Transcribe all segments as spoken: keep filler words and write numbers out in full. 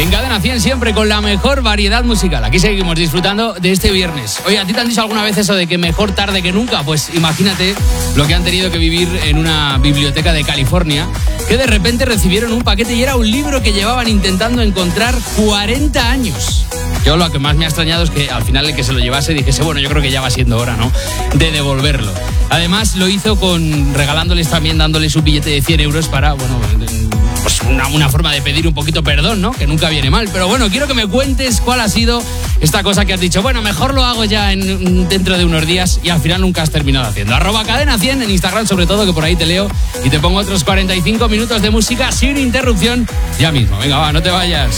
En Cadena cien siempre con la mejor variedad musical. Aquí seguimos disfrutando de este viernes. Oye, ¿a ti te han dicho alguna vez eso de que mejor tarde que nunca? Pues imagínate lo que han tenido que vivir en una biblioteca de California, que de repente recibieron un paquete y era un libro que llevaban intentando encontrar cuarenta años. Yo lo que más me ha extrañado es que al final el que se lo llevase dijese, bueno, yo creo que ya va siendo hora, ¿no?, de devolverlo. Además lo hizo con regalándoles también, dándoles un billete de cien euros para, bueno, pues una, una forma de pedir un poquito perdón, ¿no?, que nunca viene mal. Pero bueno, quiero que me cuentes cuál ha sido esta cosa que has dicho, bueno, mejor lo hago ya en, dentro de unos días, y al final nunca has terminado haciendo. Arroba Cadena cien en Instagram, sobre todo, que por ahí te leo y te pongo otros cuarenta y cinco minutos de música sin interrupción ya mismo. Venga, va, no te vayas.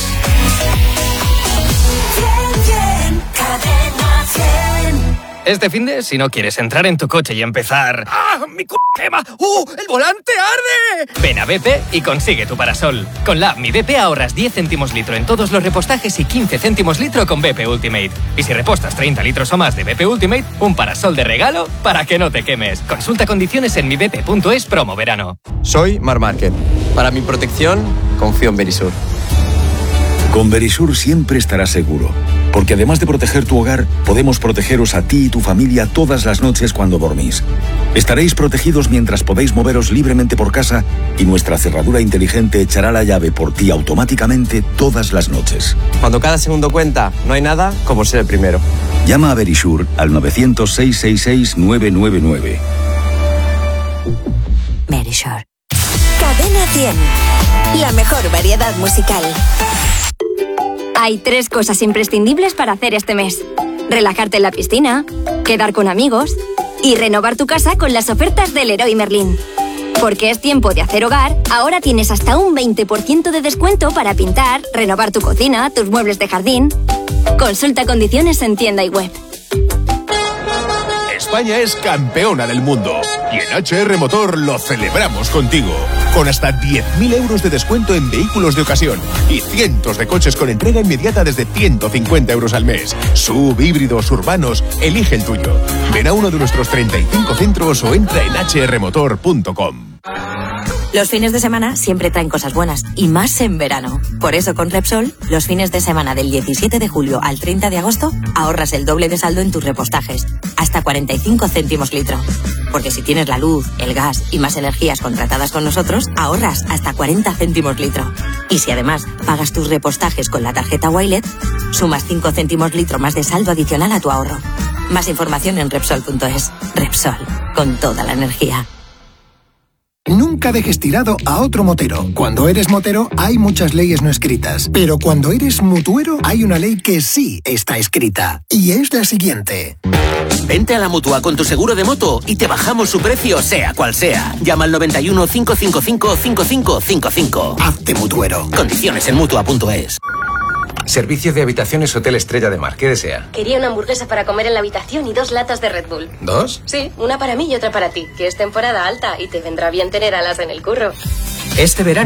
Este finde, si no quieres entrar en tu coche y empezar... ¡Ah, mi c*** quema! ¡Uh, el volante arde! Ven a B P y consigue tu parasol. Con la app Mi B P ahorras diez céntimos litro en todos los repostajes y quince céntimos litro con B P Ultimate. Y si repostas treinta litros o más de B P Ultimate, un parasol de regalo para que no te quemes. Consulta condiciones en mi b p punto es promo verano. Soy Mar Márquez. Para mi protección, confío en Verisur. Con Verisur siempre estarás seguro, porque además de proteger tu hogar, podemos protegeros a ti y tu familia todas las noches cuando dormís. Estaréis protegidos mientras podéis moveros libremente por casa y nuestra cerradura inteligente echará la llave por ti automáticamente todas las noches. Cuando cada segundo cuenta, no hay nada como ser el primero. Llama a Verisur al nueve cero cero, seis seis seis, nueve nueve nueve. Verisur. Cadena cien. La mejor variedad musical. Hay tres cosas imprescindibles para hacer este mes: relajarte en la piscina, quedar con amigos y renovar tu casa con las ofertas del Leroy Merlin. Porque es tiempo de hacer hogar, ahora tienes hasta un veinte por ciento de descuento para pintar, renovar tu cocina, tus muebles de jardín. Consulta condiciones en tienda y web. España es campeona del mundo y en H R Motor lo celebramos contigo. Con hasta diez mil euros de descuento en vehículos de ocasión y cientos de coches con entrega inmediata desde ciento cincuenta euros al mes. Sub, híbridos, urbanos, elige el tuyo. Ven a uno de nuestros treinta y cinco centros o entra en h r motor punto com. Los fines de semana siempre traen cosas buenas, y más en verano. Por eso con Repsol, los fines de semana del diecisiete de julio al treinta de agosto, ahorras el doble de saldo en tus repostajes, hasta cuarenta y cinco céntimos litro. Porque si tienes la luz, el gas y más energías contratadas con nosotros, ahorras hasta cuarenta céntimos litro. Y si además pagas tus repostajes con la tarjeta Wilet, sumas cinco céntimos litro más de saldo adicional a tu ahorro. Más información en Repsol punto es. Repsol, con toda la energía. Nunca dejes tirado a otro motero. Cuando eres motero hay muchas leyes no escritas, pero cuando eres mutuero hay una ley que sí está escrita, y es la siguiente. Vente a la Mutua con tu seguro de moto y te bajamos su precio sea cual sea. Llama al noventa y uno, cinco cinco cinco, cinco cinco cinco cinco. Hazte mutuero. Condiciones en mutua punto es. Servicio de habitaciones Hotel Estrella de Mar. ¿Qué desea? Quería una hamburguesa para comer en la habitación y dos latas de Red Bull. ¿Dos? Sí, una para mí y otra para ti, que es temporada alta y te vendrá bien tener alas en el curro. Este verano